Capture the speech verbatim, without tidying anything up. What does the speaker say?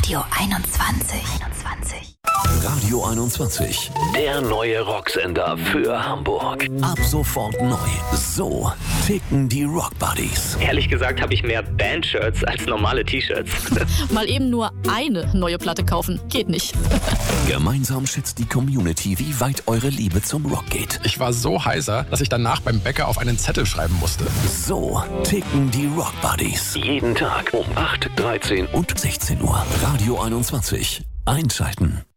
Radio einundzwanzig. einundzwanzig. Radio einundzwanzig, der neue Rocksender für Hamburg. Ab sofort neu. So ticken die Rock Buddies. Ehrlich gesagt habe ich mehr Band-Shirts als normale T-Shirts. Mal eben nur eine neue Platte kaufen. Geht nicht. Gemeinsam schätzt die Community, wie weit eure Liebe zum Rock geht. Ich war so heiser, dass ich danach beim Bäcker auf einen Zettel schreiben musste. So ticken die Rock Buddies. Jeden Tag um acht, dreizehn und sechzehn Uhr. Radio einundzwanzig. Einschalten.